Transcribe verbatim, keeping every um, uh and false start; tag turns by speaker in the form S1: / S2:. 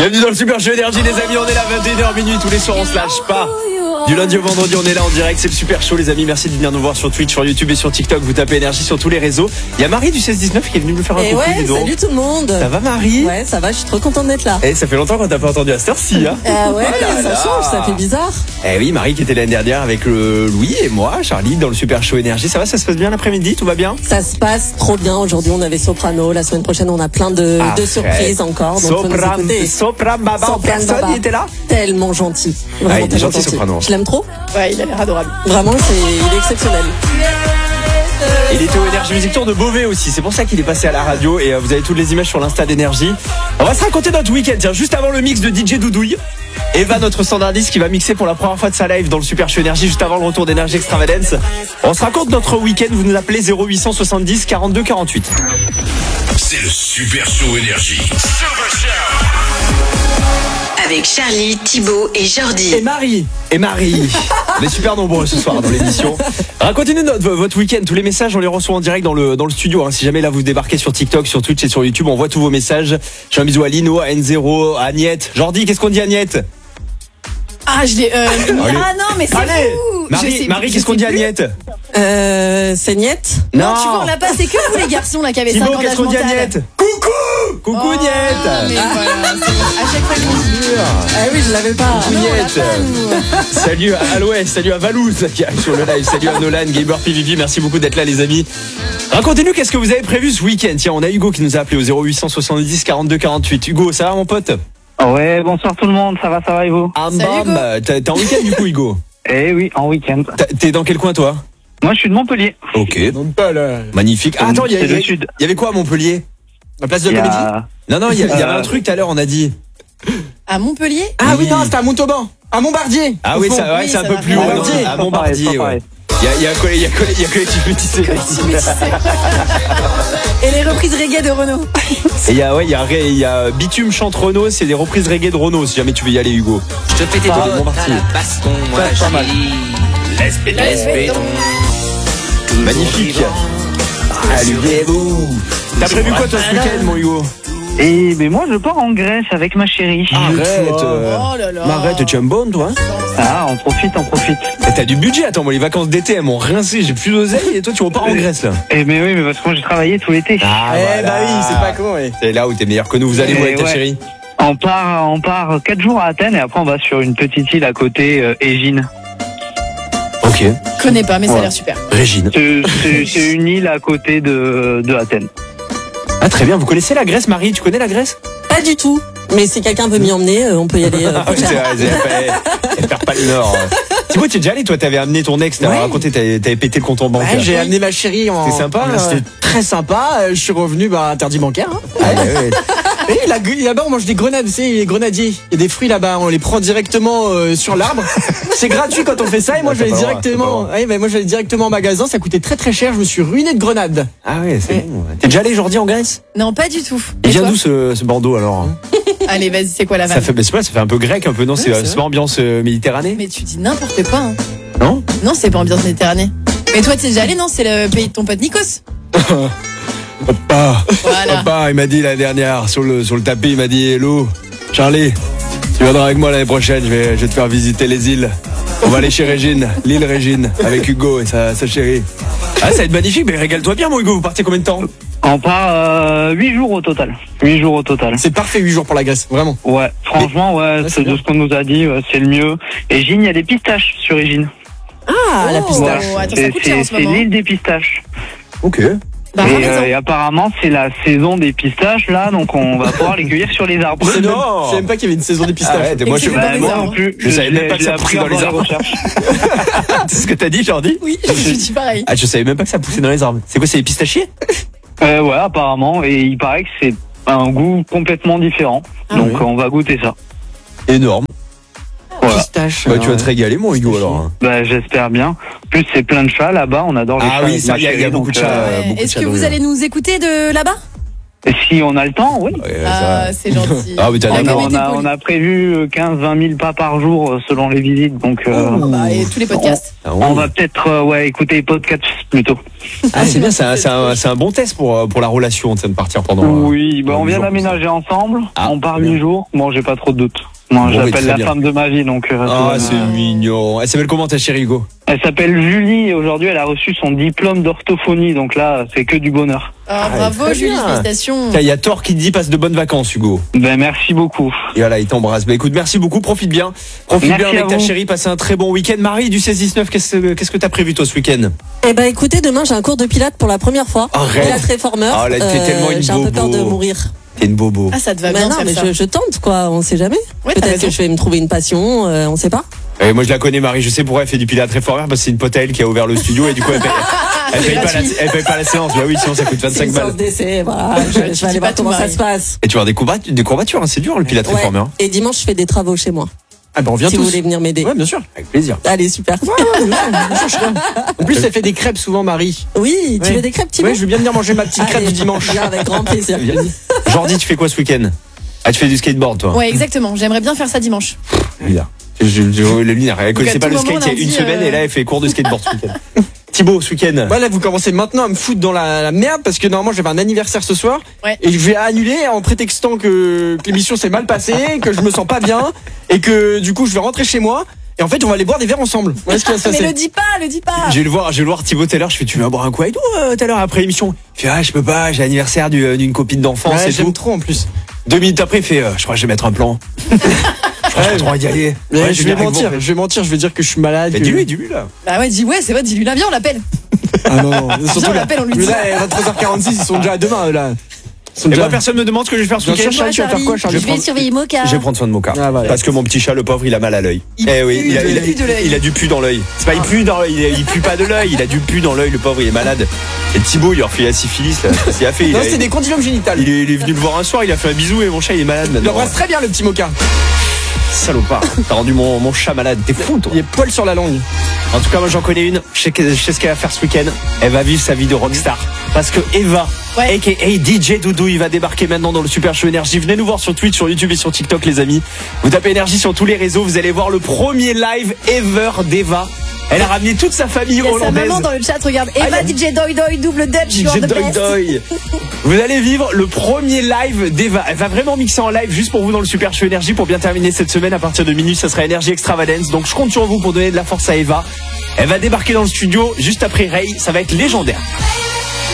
S1: Bienvenue dans le Super Show Énergie, les amis. On est là vingt et une heures minuit tous les soirs, on se lâche pas. Du lundi au vendredi, on est là en direct. C'est le Super Show, les amis. Merci de venir nous voir sur Twitch, sur YouTube et sur TikTok. Vous tapez Énergie sur tous les réseaux. Il y a Marie du seize dix-neuf qui est venue nous faire un
S2: et
S1: coucou.
S2: Ouais, salut tout le monde.
S1: Ça va, Marie?
S2: Ouais, ça va. Je suis trop contente d'être là.
S1: Et ça fait longtemps qu'on t'a pas entendu à cette heure-ci, hein.
S2: Ah ouais,
S1: oh là
S2: ça
S1: là.
S2: change, ça fait bizarre.
S1: Eh oui, Marie qui était l'année dernière avec le Louis et moi, Charlie, dans le Super Show Énergie. Ça va, ça se passe bien l'après-midi? Tout va bien?
S2: Ça se passe trop bien. Aujourd'hui, on avait Soprano. La semaine prochaine, on a plein de, de surprises encore. Donc,
S1: Sopran, Sopran Baba,
S2: Sopran
S1: personne
S2: Baba.
S1: il était là?
S2: Tellement gentil.
S1: Ah,
S2: Vraiment
S1: il est gentil, Soprano.
S2: Je l'aime trop.
S3: Ouais, il a l'air adorable.
S2: Vraiment, c'est, il est exceptionnel.
S1: Il était au Énergie Music Tour de Beauvais aussi. C'est pour ça qu'il est passé à la radio. Et euh, vous avez toutes les images sur l'Insta d'Énergie. On va se raconter notre week-end. Tiens, juste avant le mix de D J Doudouille, Eva, notre standardiste, qui va mixer pour la première fois de sa live dans le Super Show Énergie, juste avant le retour d'Énergie Extravagance. On se raconte notre week-end. Vous nous appelez zéro huit cent soixante-dix quarante-deux quarante-huit.
S4: C'est le Super Show Énergie.
S5: Avec Charlie, Thibaut et Jordi.
S1: Et Marie. Et Marie. On est super nombreux ce soir dans l'émission. Racontez-nous notre, votre week-end. Tous les messages, on les reçoit en direct dans le, dans le studio. Hein. Si jamais là vous débarquez sur TikTok, sur Twitch et sur YouTube, on voit tous vos messages. Je fais un bisou à Lino, à N zéro, à Agnette. Jordi, qu'est-ce qu'on dit, Agnette?
S3: Ah, je l'ai. Euh,
S1: Allez.
S3: ah non, mais c'est
S1: Allez.
S3: fou. Je
S1: Marie,
S3: sais-
S1: Marie
S3: je
S1: qu'est-ce qu'on
S3: sais
S1: dit,
S3: plus.
S1: Agnette?
S2: Euh, c'est Niette.
S3: Non, tu vois, on l'a pas. C'est que vous les garçons là qui avez cinq
S1: Thibaut,
S3: ans
S1: qu'est-ce
S3: d'âge
S1: qu'on dit,
S3: mental.
S1: Agnette? Coucou. Coucou,
S3: Oh,
S1: Agnette.
S3: mais voilà, c'est bon. À chaque fois que je
S2: Ah oui, je l'avais pas.
S1: Coucou,
S3: Non, on l'a
S1: Agnette.
S3: pas, nous.
S1: Salut à l'Ouest, salut à Valouz qui arrive sur le live, salut à Nolan, Gamer P V P, merci beaucoup d'être là les amis. Racontez-nous qu'est-ce que vous avez prévu ce week-end. Tiens, on a Hugo qui nous a appelé au zéro huit cent soixante-dix quarante-deux quarante-huit. Hugo, ça va mon pote?
S6: Ouais, bonsoir tout le monde, ça va, ça va et vous?
S1: Ah
S3: Salut,
S1: bam, t'es t'es en week-end du coup Hugo?
S6: Eh oui, en week-end.
S1: T'as- T'es dans quel coin toi?
S6: Moi je suis de Montpellier.
S1: Ok, magnifique. Ah, attends, il y,
S6: C'est le
S1: avait-
S6: sud.
S1: il y avait quoi à Montpellier? La place de
S6: Il
S1: la
S6: y
S1: Comédie?
S6: a...
S1: Non, non, il y, a- il y avait
S6: Euh,
S1: un truc tout à l'heure, on a dit.
S3: À Montpellier.
S7: Ah oui,
S1: Oui.
S7: non, c'était à Montauban, à Montbardier.
S1: Ah
S7: au
S1: oui,
S7: fond.
S1: ça, ouais,
S3: oui,
S1: c'est un
S3: ça
S1: peu
S3: va
S1: plus
S3: faire
S1: haut,
S3: Montbardier.
S1: non, à
S6: C'est pas
S1: Montbardier,
S6: pareil, c'est pas
S1: ouais.
S6: pareil.
S1: Il y a, il y a, coll- il y a, coll- il y a collectif métissé.
S3: Et les reprises reggae de Renault.
S1: Et il y a, ouais, il y a, Ré- il y a Bitume chante Renault, c'est des reprises reggae de Renault, si jamais tu veux y aller, Hugo.
S8: Je te fais tes
S1: Pas
S8: doigts
S1: bon parti.
S8: à la baston, moi
S6: Pas- pas mal.
S8: Laisse béton. Laisse béton. Toujours
S1: Magnifique.
S8: vivant.
S1: Allumez-vous. T'as prévu quoi toi ce week-end, mon Hugo?
S6: Et mais moi je pars en Grèce avec ma chérie.
S1: Arrête. euh,
S3: Oh là là.
S1: mais arrête, tu es un bon, toi?
S6: Ah, on profite, on profite.
S1: Eh, T'as du budget, attends, moi les vacances d'été elles m'ont rincé, j'ai plus d'oseille et toi tu repars en Grèce là.
S6: Eh mais oui, mais parce que moi j'ai travaillé tout l'été.
S1: Ah,
S7: Eh bah oui, c'est pas con, ouais.
S1: C'est là où t'es meilleur que nous, vous allez
S6: Eh
S1: où avec ta
S6: ouais.
S1: chérie?
S6: On part, on part quatre jours à Athènes et après on va sur une petite île à côté, euh, Égine.
S1: Ok.
S3: Je connais pas, mais ça a
S6: Ouais.
S3: l'air super.
S1: Régine.
S6: C'est- C'est c'est une île à côté de, de Athènes.
S1: Ah très bien, vous connaissez la Grèce, Marie? Tu connais la Grèce?
S2: Pas du tout. Mais si quelqu'un veut m'y emmener, euh, on peut y aller. euh,
S1: Ah, c'est vrai, c'est vrai, elle perd pas le nord. Thibaut, tu es déjà allé, toi t'avais amené ton ex, t'avais
S7: Ouais.
S1: raconté, t'avais t'avais pété le compte en banque.
S7: Ouais, j'ai amené ma chérie en.
S1: C'était sympa,
S7: Ah,
S1: euh.
S7: C'était très sympa. euh, Je suis revenu, bah, interdit bancaire. Hein.
S1: Ah, ouais, ouais.
S7: Et là- là-bas, on mange des grenades, tu sais, les grenadiers. Il y a des fruits là-bas, on les prend directement euh, sur l'arbre. C'est gratuit quand on fait ça. Et moi,
S1: Ouais,
S7: je vais
S1: t'as pas le droit,
S7: directement.
S1: t'as pas
S7: Ouais, bah, moi, j'allais directement en magasin. Ça coûtait très très cher. Je me suis ruiné de grenades.
S1: Ah ouais, c'est bon. ouais. T'es déjà allé Jordi en Grèce?
S3: Non, pas du tout.
S1: Il
S3: Et
S1: vient
S3: toi
S1: d'où ce, ce Bordeaux alors?
S3: Allez, vas-y, c'est quoi la
S1: Ça
S3: vanne?
S1: fait, bah, c'est pas, ça fait un peu grec un peu, non? C'est
S7: c'est
S1: c'est pas ambiance euh, méditerranée?
S3: Mais tu dis n'importe quoi. Hein.
S1: Non?
S3: Non, c'est pas ambiance méditerrannéenne. Mais toi, t'es déjà allé, non? C'est le pays de ton pote Nikos.
S1: Papa,
S3: Voilà.
S1: papa, il m'a dit la dernière, sur le, sur le tapis, il m'a dit, hello, Charlie, tu viendras avec moi l'année prochaine, je vais, je vais te faire visiter les îles. On va aller chez Régine, l'île Régine, avec Hugo et sa, sa chérie. Ah, ça va être magnifique, mais régale-toi bien, mon Hugo, vous partez combien de temps?
S6: On part euh, huit jours au total. huit jours au total.
S7: C'est parfait, huit jours pour la Grèce, vraiment.
S6: Ouais, franchement, ouais,
S7: Ouais, c'est
S6: c'est
S7: bien.
S6: de ce qu'on nous a dit, ouais, c'est le mieux. Égine, il y a des pistaches sur Égine.
S7: Ah, la
S3: Oh,
S7: pistache.
S3: attends, ça
S6: C'est
S3: coûte cher en
S6: c'est-
S3: ce
S6: c'est
S3: moment.
S6: l'île des pistaches.
S1: Ok.
S3: Bah,
S6: et,
S3: raison.
S6: euh, et apparemment, c'est la saison des pistaches là, donc on va pouvoir les cueillir sur les arbres.
S7: Je sais même-
S1: Non.
S7: je savais même pas qu'il y avait une saison des pistaches.
S1: Arrête, moi,
S3: Et
S1: je,
S3: que c'est
S6: Bah,
S3: dans les
S6: moi
S3: arbres.
S6: non plus.
S1: Je savais même pas que
S6: l'ai
S1: ça
S6: appris
S1: poussait dans
S6: en
S1: les
S6: faisant
S1: arbres.
S6: des recherches.
S1: c'est ce que t'as dit, Jordi?
S3: Oui, je me dis pareil.
S1: Ah, je savais même pas que ça poussait dans les arbres. C'est quoi, c'est les pistachiers?
S6: Euh, ouais, apparemment, et il paraît que c'est un goût complètement différent.
S3: Ah
S6: donc
S1: oui.
S6: on va goûter ça.
S1: Énorme.
S6: Voilà.
S7: Pistache.
S1: Bah, tu vas
S7: ouais.
S1: te régaler, mon Hugo, alors. hein.
S6: Bah, j'espère bien. En plus, c'est plein de chats là-bas. On adore les
S1: Ah
S6: chats.
S1: oui,
S6: avec
S1: ça,
S6: ma
S1: il y a- il y a
S6: chérie,
S1: beaucoup
S6: donc,
S1: de chats.
S6: euh,
S1: Euh, beaucoup de
S3: Est-ce que
S1: chats
S3: vous
S1: dans-
S3: allez nous écouter de là-bas?
S6: Et si on a le temps, oui.
S1: Ouais,
S3: Ah,
S1: ça-
S3: c'est gentil.
S1: Ah, mais t'as
S3: On
S1: d'accord.
S3: avait
S6: On
S3: été
S6: a,
S3: poli.
S6: on a prévu quinze à vingt mille pas par jour euh, selon les visites, donc euh,
S3: Bah, et tous les podcasts.
S1: Ah,
S6: on
S1: oui.
S6: va peut-être euh, ouais, écouter les podcasts plutôt.
S1: Ah, c'est bien, c'est un, c'est un, c'est un bon test pour, euh, pour la relation, de partir pendant. euh,
S6: Oui, bah,
S1: pendant
S6: on
S1: huit
S6: vient
S1: jours,
S6: d'aménager ensemble,
S1: Ah,
S6: on part
S1: bien.
S6: huit jours, bon j'ai pas trop de doutes. Moi
S1: Bon, mais
S6: j'appelle
S1: très
S6: la
S1: bien.
S6: femme de ma vie, donc euh, tout
S1: Ah,
S6: va
S1: c'est
S6: bien.
S1: mignon. Elle s'appelle comment ta chérie, Hugo?
S6: Elle s'appelle Julie et aujourd'hui elle a reçu son diplôme d'orthophonie, donc là c'est que du bonheur.
S3: Ah,
S1: très
S3: bravo, Julie,
S1: bien.
S3: félicitations.
S1: Tiens, il y a Thor qui te dit passe de bonnes vacances, Hugo.
S6: Ben merci beaucoup.
S1: Et voilà, il t'embrasse. Bah écoute, merci beaucoup, profite bien. Profite
S6: Merci
S1: bien avec
S6: à
S1: ta
S6: vous.
S1: chérie, passe un très bon week-end. Marie du seize dix-neuf, qu'est-ce qu'est-ce que t'as prévu toi ce week-end?
S2: Eh ben écoutez, demain j'ai un cours de pilates pour la première fois.
S1: Arrête.
S2: Pilates réformeur.
S1: Ah, là, t'es tellement une
S2: j'ai un peu peur de
S1: bobo.
S2: mourir.
S1: T'es une bobo.
S3: Ah, ça te va
S2: Mais
S3: bien
S2: non,
S3: faire
S2: mais
S3: ça.
S2: je, je tente quoi, on sait jamais.
S3: Ouais, t'as
S2: Peut-être
S3: raison.
S2: que je vais me trouver une passion, euh, on sait pas.
S1: Et moi je la connais, Marie, je sais pourquoi elle fait du pilates réformeur, parce que c'est une pote à elle qui a ouvert le studio et du coup elle paye, elle paye, pas, la,
S3: gratuit.
S1: elle paye pas la séance. Bah oui, sinon ça coûte
S2: C'est
S1: vingt-cinq
S2: une
S1: balles.
S2: séance d'essai, voilà. Je, je
S3: Tu
S2: vais
S3: dis
S2: aller
S3: pas
S2: voir
S3: tout,
S2: comment ça
S3: Marie.
S2: se passe.
S1: Et tu vas avoir des courbatures, des courbatures, hein, c'est dur le pilates
S2: Ouais.
S1: réformeur.
S2: Et dimanche je fais des travaux chez moi.
S7: Ah bah on vient
S2: Si
S7: tous.
S2: vous voulez venir m'aider.
S7: Ouais, bien sûr.
S1: Avec plaisir.
S2: Allez, super.
S7: En plus, elle fait des crêpes souvent, Marie.
S2: Oui, tu
S7: Ouais.
S2: veux des crêpes, Thibaut?
S7: Ouais, je veux bien venir manger ma petite crêpe
S2: Allez,
S7: du dimanche.
S2: viens, avec grand plaisir.
S1: Jordi, tu fais quoi ce week-end? Ah, tu fais du skateboard toi?
S3: Ouais, exactement. J'aimerais bien faire ça dimanche.
S1: Bizarre. Je, je, je, le lunaire, elle connaissait
S3: à
S1: pas
S3: tout
S1: le
S3: moment,
S1: skate il y a
S3: lundi,
S1: une semaine
S3: euh,
S1: et là elle fait cours de skateboard ce week-end. Thibaut, ce week-end.
S7: Ouais, là, vous commencez maintenant à me foutre dans la, la merde parce que normalement j'avais un anniversaire ce soir
S3: Ouais.
S7: et je vais annuler en prétextant que, que l'émission s'est mal passée, que je me sens pas bien et que du coup je vais rentrer chez moi et en fait on va aller boire des verres ensemble. Voilà ce qui va se
S3: Mais
S7: passer.
S3: le dis pas, le dis pas.
S1: Je vais le voir, je vais le voir Thibaut tout à l'heure, je fais tu vas boire un coup avec nous euh, tout à l'heure après l'émission. Il fait ah je peux pas, j'ai l'anniversaire du- euh, d'une copine d'enfance
S7: Ouais,
S1: et
S7: j'aime
S1: tout.
S7: trop en plus.
S1: Deux minutes après il fait euh, je crois que je vais mettre un plan. Je crois que j'ai trop envie d'y aller.
S7: Mais
S1: Ouais,
S7: je vais
S1: bien
S7: mentir,
S1: avec vous.
S7: je vais mentir, je vais dire que je suis malade.
S1: Mais
S7: que-
S1: dis-lui, dis-lui là.
S3: Bah ouais, dis ouais, c'est vrai, dis-lui là, viens, on l'appelle.
S7: Ah non, non. Surtout
S3: Viens, on
S7: là,
S3: l'appelle, on lui
S7: mais
S3: dit.
S7: là, vingt-trois heures quarante-six, ils sont déjà à demain eux, là. Ils sont
S1: Et
S7: déjà-
S1: moi personne me demande ce que je vais faire ce
S7: Bien
S1: week-end.
S7: sûr, Charlie, tu vas faire quoi, Charlie?
S1: Je vais prendre-
S3: surveiller Moka.
S1: Je vais prendre soin de Moka.
S7: Ah, voilà.
S1: Parce que mon petit chat, le pauvre, il a mal à l'œil.
S3: Il
S1: Eh oui,
S3: pue
S1: il a,
S3: de-
S1: il a-
S3: il pue de l'œil.
S1: il a du pu dans l'œil. C'est pas il pue dans l'œil, il, il pue pas de l'œil, il a du pu dans l'œil, le pauvre, il est malade. Et Thibaut, il a refait la syphilis, là. Qu'est-ce qu'il a fait? Il,
S7: Non,
S1: a-
S7: c'est des condylomes génitales.
S1: il est, il est venu le voir un soir, il a fait un bisou et mon chat, il est malade
S7: Il
S1: maintenant.
S7: embrasse très bien le petit Moka.
S1: Salopard. T'as rendu mon, mon chat malade. T'es fou, toi.
S7: Il est poil sur la langue.
S1: En tout cas, moi, j'en connais une. Je sais, que- je sais ce qu'elle va faire ce week-end. Elle va vivre sa vie de rockstar. Parce que Eva,
S3: Ouais.
S1: aka D J Doudou, il va débarquer maintenant dans le Super Show Énergie. Venez nous voir sur Twitch, sur YouTube et sur TikTok, les amis. Vous tapez Énergie sur tous les réseaux. Vous allez voir le premier live ever d'Eva. Elle a ramené toute sa famille
S3: Il y a sa
S1: hollandaise.
S3: maman dans le chat, regarde.
S1: Ah,
S3: Eva
S1: il y a-
S3: D J Doi Doi double Dutch, you are
S1: D J
S3: the
S1: Doi
S3: best.
S1: Doi. Vous allez vivre le premier live d'Eva. Elle va vraiment mixer en live juste pour vous dans le Super Show Énergie pour bien terminer cette semaine. À partir de minuit, ça sera Énergie Extravagance. Donc je compte sur vous pour donner de la force à Eva. Elle va débarquer dans le studio juste après Ray. Ça va être légendaire.